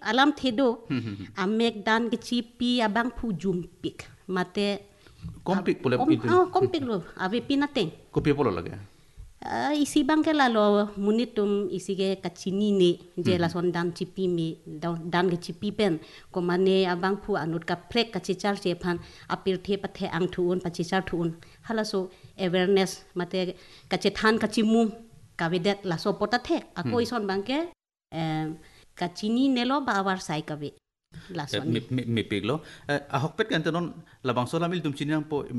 alam thedo amek dan ke cipi abang pu jumpik mate Kompik pula itu. kompik lo ave pinateng Kopi pula lagi. Isi bang ke lalo munitum isi ke kacini ne je la son dan cipi me dan ke cipi pen ko mane abang pu anut ka prek ka chichar je phan apir the pathe ang thuun pa chichar thuun hala so awareness mate ka che than ka chimu ka vedet la so pota the ako ison bang ke kacini nelo bawar sai ka ve la son Mi piglo. Ahok pet kan tenon labang solamil tum chinang po